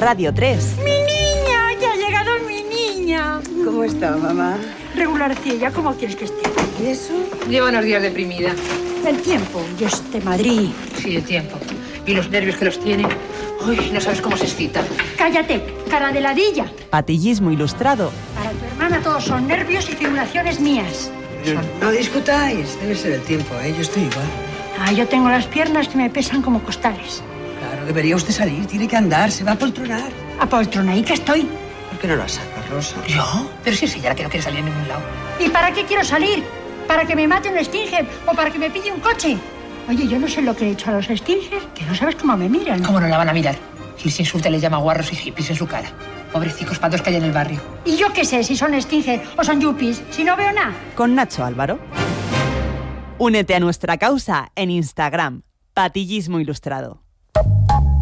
Radio 3. ¡Mi niña! ¡Ya ha llegado mi niña! ¿Cómo está, mamá? Regularcilla, ¿cómo quieres que esté? ¿Y eso? Lleva unos días deprimida. El tiempo y este Madrid. Sí, el tiempo. Y los nervios que los tiene. Uy, no sabes cómo se excita. Cállate, cara de ladilla. Patillismo ilustrado. Para tu hermana todos son nervios y figuraciones mías. No discutáis, debe ser el tiempo, ¿eh? Yo estoy igual. Yo tengo las piernas que me pesan como costales. Claro, debería usted salir, tiene que andar, se va a poltronar. Apoltronadita estoy. ¿Por qué no la sacas, Rosa? ¿Yo? Pero si es ella la que no quiere salir a ningún lado. ¿Y para qué quiero salir? ¿Para que me mate un Stinger o para que me pille un coche? Oye, yo no sé lo que he hecho a los Stingers, que no sabes cómo me miran. ¿Cómo no la van a mirar? Si les insulta les llama guarros y hippies en su cara. Pobrecicos patos que hay en el barrio. ¿Y yo qué sé si son Stinger o son yuppies? Si no veo nada. Con Nacho Álvaro. Únete a nuestra causa en Instagram. Patillismo ilustrado.